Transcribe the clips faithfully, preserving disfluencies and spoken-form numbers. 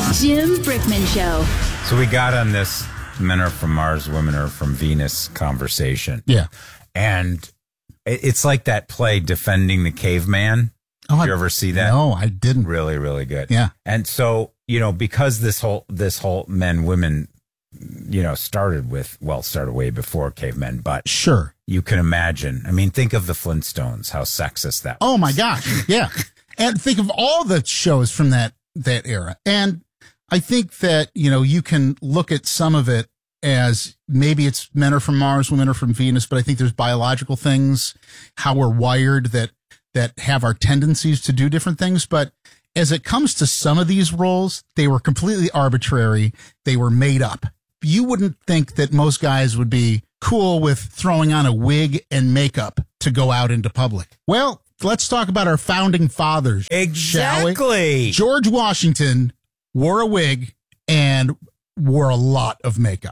Jim Brickman Show. So we got on this men are from Mars, women are from Venus conversation. Yeah. And it's like that play Defending the Caveman. Oh, Did you ever see that? No, I didn't. Really, really good. Yeah. And so, you know, because this whole this whole men, women, you know, started with, well, started way before cavemen, but Sure. you can imagine. I mean, think of the Flintstones, how sexist that was. Oh my gosh. Yeah. And think of all the shows from that that era. And I think that, you know, you can look at some of it as maybe it's men are from Mars, women are from Venus, but I think there's biological things, how we're wired that that have our tendencies to do different things. But as it comes to some of these roles, they were completely arbitrary. They were made up. You wouldn't think that most guys would be cool with throwing on a wig and makeup to go out into public. Well, let's talk about our founding fathers. Exactly. Shall we? George Washington wore a wig and wore a lot of makeup.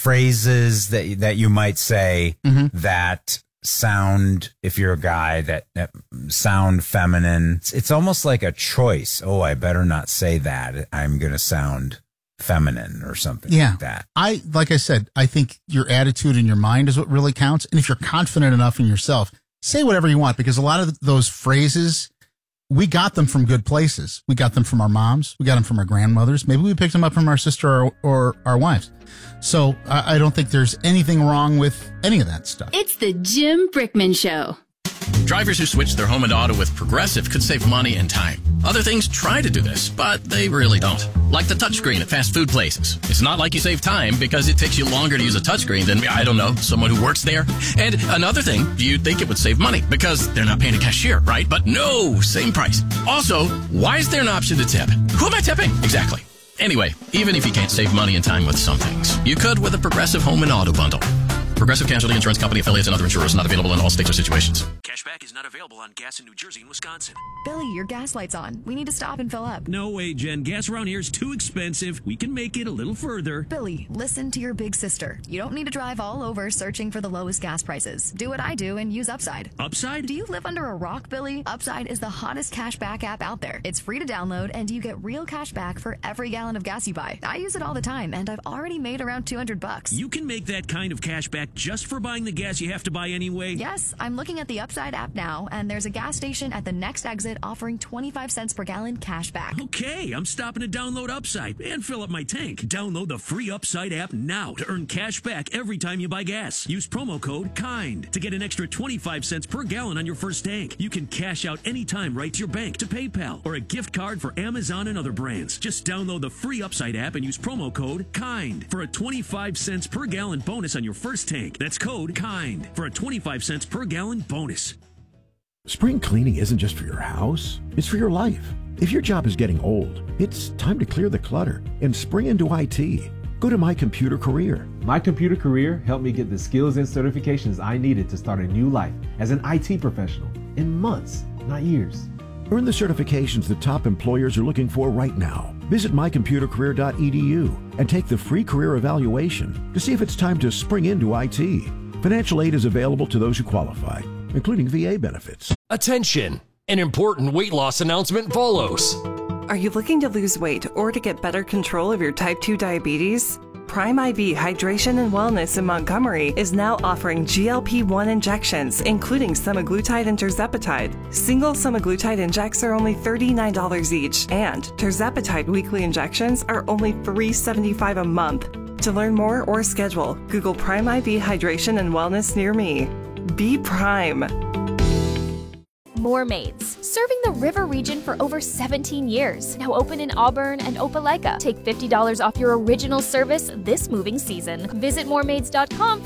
Phrases that that you might say Mm-hmm. that sound, if you're a guy, that, that sound feminine. It's, it's almost like a choice. Oh, I better not say that. I'm going to sound feminine or something Yeah. like that. I, like I said, I think your attitude and your mind is what really counts. And if you're confident enough in yourself, say whatever you want, because a lot of those phrases, we got them from good places. We got them from our moms. We got them from our grandmothers. Maybe we picked them up from our sister or, or our wives. So I, I don't think there's anything wrong with any of that stuff. It's the Jim Brickman Show. Drivers who switch their home and auto with Progressive could save money and time. Other things try to do this, but they really don't. Like the touchscreen at fast food places. It's not like you save time because it takes you longer to use a touchscreen than, I don't know, someone who works there. And another thing, you'd think it would save money because they're not paying a cashier, right? But no, same price. Also, why is there an option to tip? Who am I tipping? Exactly. Anyway, even if you can't save money and time with some things, you could with a Progressive home and auto bundle. Progressive Casualty Insurance Company, affiliates, and other insurers not available in all states or situations. Cashback is not available on gas in New Jersey and Wisconsin. Billy, your gas light's on. We need to stop and fill up. No way, Jen. Gas around here is too expensive. We can make it a little further. Billy, listen to your big sister. You don't need to drive all over searching for the lowest gas prices. Do what I do and use Upside. Upside? Do you live under a rock, Billy? Upside is the hottest cashback app out there. It's free to download, and you get real cash back for every gallon of gas you buy. I use it all the time, and I've already made around two hundred bucks. You can make that kind of cash back just for buying the gas you have to buy anyway? Yes, I'm looking at the Upside app now, and there's a gas station at the next exit offering twenty-five cents per gallon cash back. Okay, I'm stopping to download Upside and fill up my tank. Download the free Upside app now to earn cash back every time you buy gas. Use promo code KIND to get an extra twenty-five cents per gallon on your first tank. You can cash out anytime right to your bank, to PayPal, or a gift card for Amazon and other brands. Just download the free Upside app and use promo code KIND for a twenty-five cents per gallon bonus on your first tank. That's code KIND for a twenty-five cents per gallon bonus. Spring cleaning isn't just for your house, it's for your life. If your job is getting old, it's time to clear the clutter and spring into I T. Go to My Computer Career. My Computer Career helped me get the skills and certifications I needed to start a new life as an I T professional in months, not years. Earn the certifications the top employers are looking for right now. Visit my computer career dot e d u and take the free career evaluation to see if it's time to spring into I T. Financial aid is available to those who qualify, including V A benefits. Attention! An important weight loss announcement follows. Are you looking to lose weight or to get better control of your type two diabetes? Prime I V Hydration and Wellness in Montgomery is now offering G L P one injections, including semaglutide and tirzepatide. Single semaglutide injects are only thirty-nine dollars each, and tirzepatide weekly injections are only three dollars and seventy-five cents a month. To learn more or schedule, Google Prime I V Hydration and Wellness near me. Be Prime. More Maids, serving the river region for over seventeen years. Now open in Auburn and Opelika. Take fifty dollars off your original service this moving season. Visit more maids dot com for